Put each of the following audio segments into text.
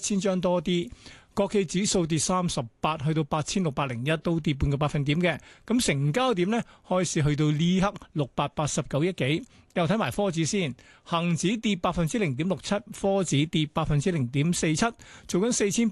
1000張多啲。國企指數跌38，去到8601，都跌半個百分點嘅。咁成交點呢，開市去到呢刻689億幾。又睇埋科指先，恒指跌0.67%，科指跌0.47%，做緊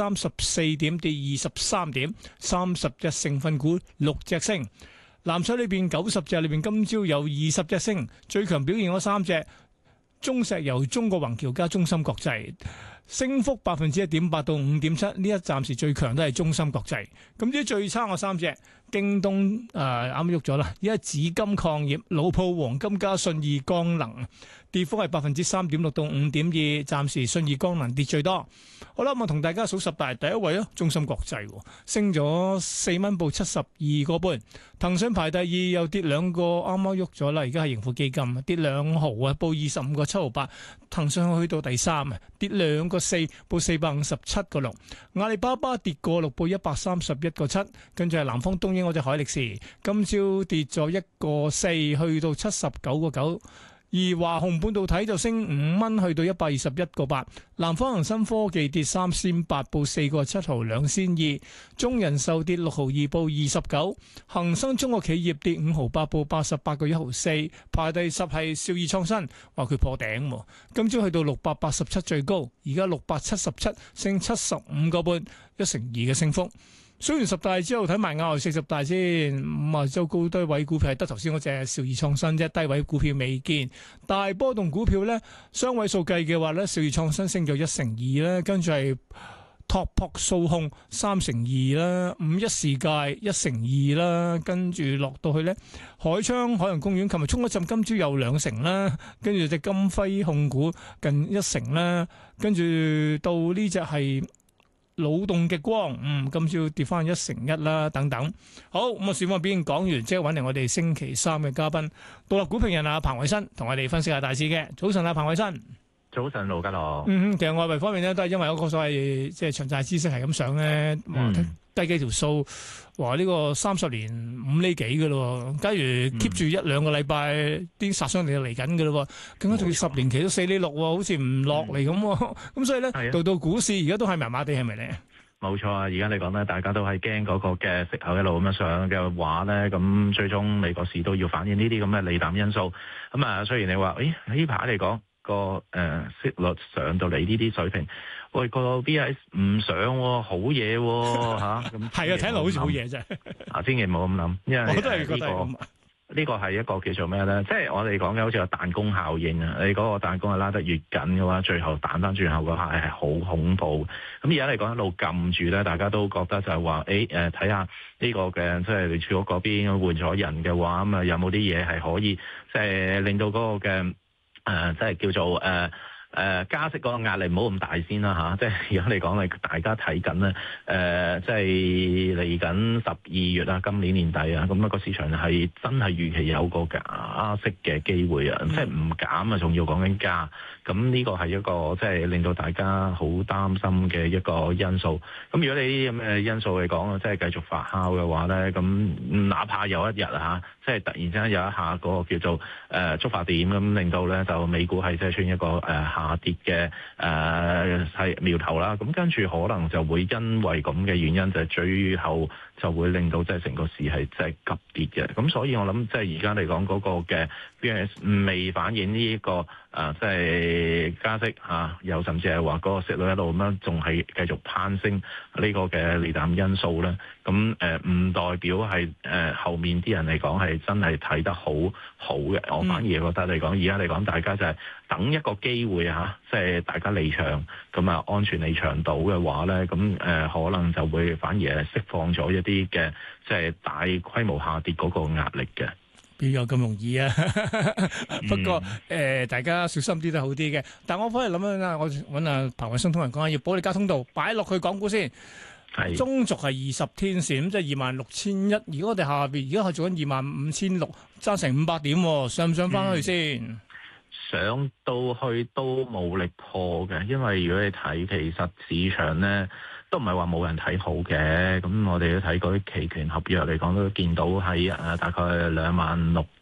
4834點，跌23點，30隻成分股6隻升。藍籌裏邊90隻裏邊，今朝有20隻升，最強表現嗰3隻，中石油、中國宏橋加中芯國際。升幅1.8%到5.7%，呢一暫時最強都係中芯國際。咁至於最差我3隻，京東啱啱喐咗啦，而家紫金礦業、老鋪黃金加信義光能，跌幅係3.6%到5.2%，暫時信義光能跌最多。好啦，我同大家數十大第一位啊，中芯國際升咗4蚊，報72個半。騰訊排第二，又跌2個，啱啱喐咗啦，而家係盈富基金跌2毫啊，報25個7毫8。騰訊去到第3啊，跌2個4，報457個6。阿里巴巴跌個6，報131個7。跟住係南方東英嗰隻海力士，今朝跌咗1個4，去到79個9。而華虹半導體就升5蚊，去到121個8。南方恒生科技跌3仙8，報4個7毫2仙2。中人壽跌6毫2，報29。恒生中國企業跌5毫8，報88個1毫4。排第10係兆易創新，話佢破頂，今朝去到687最高，而家677，升75個半，1成2嘅升幅。數完十大之後，睇埋亞匯40大先。亞洲高低位股票係得頭先嗰隻兆易創新啫，低位股票未見。大波動股票咧，雙位數計嘅話咧，兆易創新升咗1成2啦，跟住係拓撲數控3成2啦，51世界1成2啦，跟住落到去咧，海昌海洋公園琴日衝一陣，今朝有2成啦，跟住隻金輝控股近1成啦，跟住到呢隻係腦動極光，今朝跌翻1成1啦，等等。好，咁啊，市況表現講完，即係揾嚟我哋星期3嘅嘉賓，獨立股評人彭偉新，同我哋分析下大市嘅。早晨啊，彭偉新。 早晨，盧家樂。 其實外圍方面咧，都係因為嗰個所謂即係長債孳息係咁上咧，低幾條數，話呢個30年5厘幾嘅咯。假如 keep 住1-2個禮拜，啲殺傷力就嚟緊嘅咯，更加仲要10年期都4厘6，好似唔落嚟咁。咁所以咧，到股市而家都係麻麻地，係咪咧？ 冇錯啊！而家嚟講咧，大家都係驚嗰個嘅息口一路咁樣上嘅話咧，咁最終美國市都要反映呢啲咁嘅利淡因素。咁啊，雖然你話，呢排嚟講個息率上到嚟呢啲水平，喂個 BIS 唔上喎，好嘢喎嚇！咁係啊，睇落好似好嘢啫。千祈唔好咁諗，因為我都係覺得呢個係一個叫做咩咧？即係我哋講嘅好似個彈弓效應啊！你嗰個彈弓係拉得越緊嘅話，最後彈翻轉後嗰下係好恐怖。咁而家嚟講一路撳住咧，大家都覺得就係話，睇下呢個嘅即係聯儲局嗰邊換咗人嘅話，咁啊有冇啲嘢係可以即係令到嗰個嘅即係叫做加息嗰個壓力唔好咁大先啦嚇，即係而家嚟講，大家睇緊咧，即係嚟緊12月啊，今年年底啊，咁個市場係真係預期有個加息嘅機會啊，即係唔減啊，仲要講緊加，咁呢個係一個即係令到大家好擔心嘅一個因素。咁如果你咁嘅因素嚟講，即係繼續發酵嘅話咧，咁哪怕有一日嚇，即係突然之間有一下嗰個叫做觸發點咁，令到咧就美股係即係出現一個下跌嘅係苗頭啦，咁跟住可能就會因為咁嘅原因，就係最後就會令到即係成個市係即係急跌嘅。咁所以我諗即係而家嚟講嗰個嘅 BIS 未反映呢個即係加息又甚至係話嗰個息率一路咁樣仲係繼續攀升呢個嘅利淡因素咧。咁唔代表係後面啲人嚟講係真係睇得好好嘅。我反而覺得嚟講，而家嚟講大家就係等一個機會即係大家離場咁啊，安全離場到嘅話咧，咁可能就會反而係釋放咗一啲嘅即係大規模下跌嗰個壓力嘅。 邊有咁容易啊？不過大家小心啲都好啲嘅。但我翻嚟諗啦，我揾阿彭偉新同人講下，要保利加通道擺落去港股先。中軸係20天線，咁即係26,100。如果我哋下邊而家係做緊25,600，爭成500點，上唔上翻去先？ 上到去都冇力破嘅，因為如果你睇其實市場咧都唔係話冇人睇好嘅。咁我哋都睇嗰啲期權合約嚟講，都見到喺大概26,000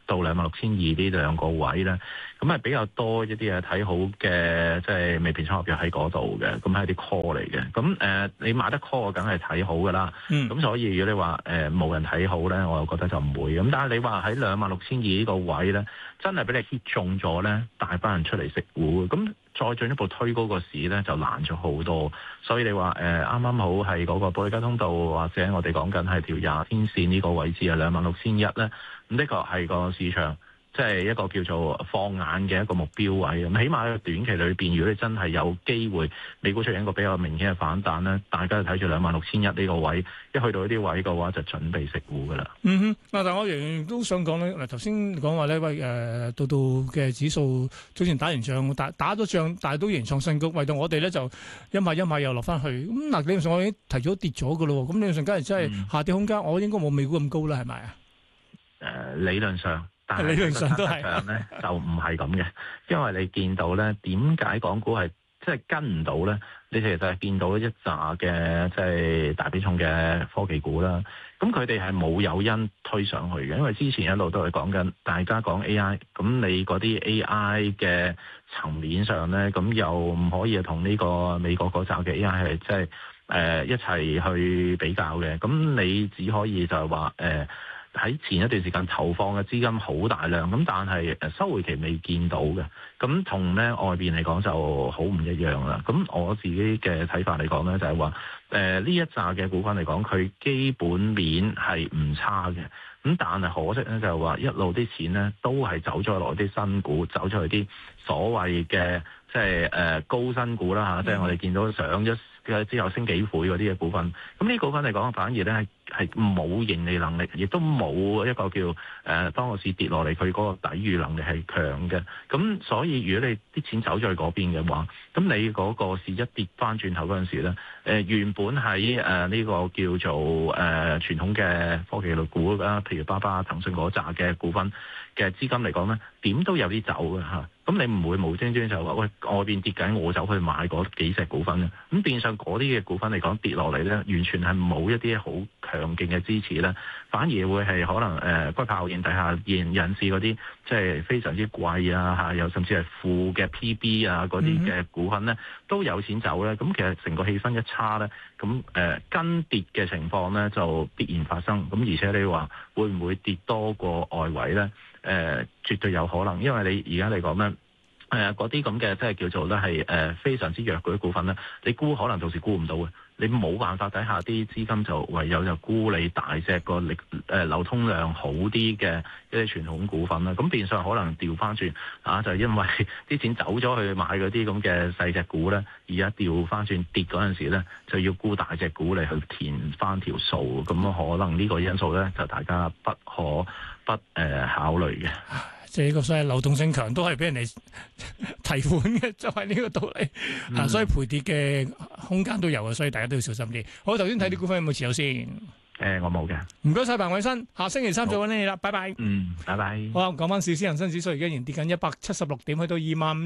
到26,200呢兩個位咧，咁係比較多一啲睇好嘅，即係未平倉合約喺嗰度嘅，咁係啲 call 嚟嘅。咁你買得 call 我梗係睇好噶啦。咁所以如果你話冇人睇好咧，我又覺得就唔會。咁但係你話喺26,200呢個位咧，真係俾你 hit 中咗咧，大班人出嚟食糊，咁再進一步推高個市咧就難咗好多。所以你話啱啱好係嗰個保利加通道，或者我哋講緊係條20天線呢個位置啊，26,100咧，咁的確係個市場即係一個叫做放眼嘅一個目標位。咁起碼喺短期裏邊，如果你真係有機會美股出現一個比較明顯嘅反彈咧，大家就睇住26,100呢個位，一去到呢啲位嘅話，就準備食糊噶啦。 但係我仍然都想講咧，嗱頭先講話咧，喂到嘅指數早前打完仗，打咗仗，但係都仍然創新高，為到我哋咧就一買又落翻去。咁嗱，理論上我已經提早跌咗噶咯，咁理論上梗係真係下跌空間，我應該冇美股咁高啦，係咪啊？ 理論上。但係理論上都係咧，就唔係咁嘅，因為你見到咧，點解港股係即係跟唔到咧？你其實係見到一紮嘅即係大比重嘅科技股啦，咁佢哋係冇誘因推上去嘅，因為之前一路都係講緊大家講 AI，咁你嗰啲 AI 嘅層面上咧，咁又唔可以同呢個美國嗰紮嘅 AI 係即係一齊去比較嘅，咁你只可以就係話喺前一段時間投放嘅資金好大量，咁但係收回期未見到嘅，咁同咧外邊嚟講就好唔一樣啦。咁我自己嘅睇法嚟講咧，就係話呢一紮嘅股份嚟講，佢基本面係唔差嘅，咁但係可惜咧就係話一路啲錢咧都係走咗落啲新股，走咗去啲所謂嘅即係高新股啦嚇，即係我哋見到上咗之後升幾倍嗰啲嘅股份，咁呢股份嚟講反而咧係冇盈利能力，亦都冇一個叫當個市跌落嚟，佢嗰個抵禦能力係強嘅。咁所以如果你啲錢走咗去嗰邊嘅話，咁你嗰個市一跌翻轉頭嗰陣時咧，原本喺呢個叫做傳統嘅科技類股啦，譬如巴巴、騰訊嗰扎嘅股份嘅資金嚟講咧，點都有啲走嘅嚇。咁你唔會無端端就話喂，外邊跌緊，我走去買嗰幾隻股份嘅。咁變相嗰啲嘅股份嚟講跌落嚟咧，完全係冇一啲好強勁嘅支持咧，反而會係可能骨牌效應底下人士嗰啲即係非常之貴啊嚇，又甚至係負嘅 PB 啊嗰啲嘅股份咧都有錢走咧。咁其實成個氣氛一差咧，咁跟跌嘅情況咧就必然發生。咁而且你話會唔會跌多過外圍咧？絕對有可能，因為你而家嚟講咧，嗰啲咁嘅即係叫做咧係非常之弱嗰啲股份咧，你估可能到時估唔到嘅，你冇辦法底下啲資金就唯有就估你大隻個流通量好啲嘅一啲傳統股份啦。咁變相可能調翻轉就因為啲錢走咗去買嗰啲咁嘅細隻股咧，而家調翻轉跌嗰陣時咧，就要估大隻股嚟去填翻條數。咁可能呢個因素咧就大家不考慮嘅。 即係呢個所謂流動性強都係俾人哋提款嘅，就係呢個道理。所以賠跌嘅空間都有啊，所以大家都要小心啲。好，頭先睇啲股份有冇持有先？ 我冇嘅。唔該晒彭偉新，下星期三再揾你啦，拜拜。 拜拜。 好，講翻市，恒生指數而家仍然跌緊176點，去到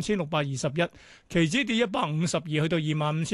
25,621，期指跌152，去到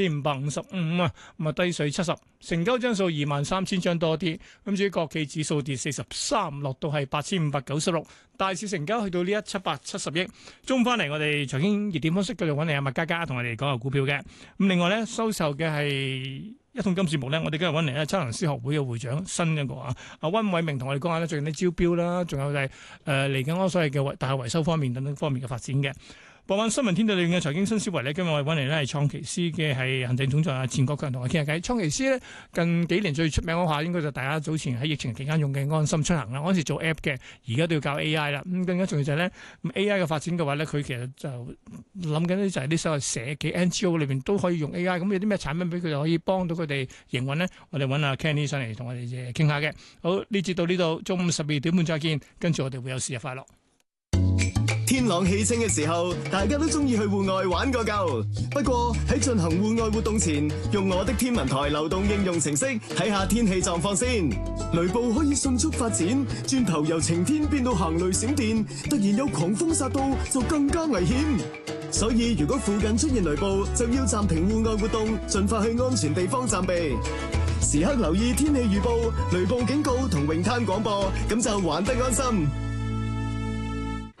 25,555啊，咁啊低水70，成交張數23,000張多啲。咁至於國企指數跌43，落到係8,596，大市成交去到呢770億。中翻嚟，我哋財經熱點分析繼續揾嚟阿麥嘉嘉同我哋講下股票嘅。咁另外咧，收售嘅係一桶金節目咧，我哋今日揾嚟咧，測量師學會嘅會長新一個阿溫偉明同我哋講下咧，最近啲招標啦，仲有就係嚟緊嗰所謂嘅大廈維修方面等等方面嘅發展嘅。傍晚新聞天地裏嘅財經新思維咧，今日我哋揾嚟咧係創奇思嘅係行政總裁錢國強同我傾下偈。創奇思咧近幾年最出名嗰下，應該就大家早前喺疫情期間用嘅安心出行啦。嗰陣時做 app 嘅，而家都要教 AI 啦。咁更加重要就係咧，AI 嘅發展嘅話咧，佢其實就諗緊咧就係啲所謂社企 NGO 裏邊都可以用 AI。咁有啲咩產品俾佢哋可以幫到佢哋營運咧？我哋揾阿 Kenny 上嚟同我哋傾下嘅。好，呢節到呢度，中午12點半再見。跟住我哋會有節日快樂。 天朗氣清嘅時候，大家都中意去戶外玩個夠。不過喺進行戶外活動前，用我的天文台流動應用程式睇下天氣狀況先。雷暴可以迅速發展，轉頭由晴天變到行雷閃電，突然有狂風殺到就更加危險。所以如果附近出現雷暴，就要暫停戶外活動，盡快去安全地方暫避。時刻留意天氣預報、雷暴警告同泳灘廣播，咁就玩得安心。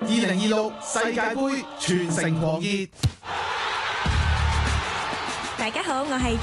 2026世界盃全城狂熱。 大家好，我係